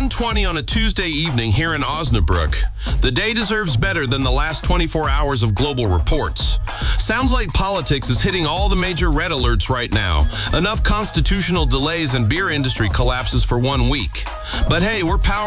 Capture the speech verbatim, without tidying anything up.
ten twenty on a Tuesday evening here in Osnabrück. The day deserves better than the last twenty-four hours of global reports. Sounds like politics is hitting all the major red alerts right now. Enough constitutional delays and beer industry collapses for one week. But hey, we're power